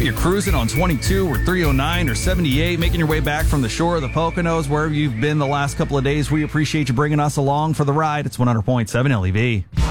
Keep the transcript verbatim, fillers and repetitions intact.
Maybe you're cruising on twenty-two or three oh nine or seventy-eight, making your way back from the shore of the Poconos, wherever you've been the last couple of days. We appreciate you bringing us along for the ride. It's one hundred point seven L E V.